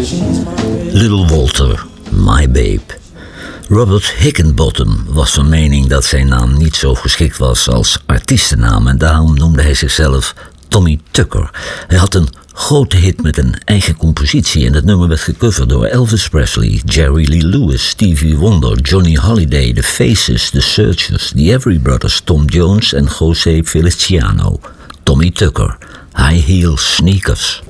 Little Walter, My Babe. Robert Higginbottom was van mening dat zijn naam niet zo geschikt was als artiestennaam en daarom noemde hij zichzelf Tommy Tucker. Hij had een grote hit met een eigen compositie en het nummer werd gecoverd door Elvis Presley, Jerry Lee Lewis, Stevie Wonder, Johnny Holiday, The Faces, The Searchers, The Every Brothers, Tom Jones en José Feliciano. Tommy Tucker, High Heel Sneakers.